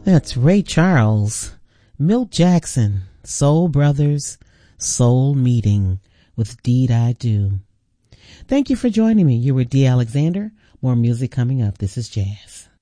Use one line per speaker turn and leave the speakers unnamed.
That's Ray Charles, Milt Jackson, Soul Brothers, Soul Meeting with Deed I Do. Thank you for joining me. You were D. Alexander. More music coming up. This is Jazz.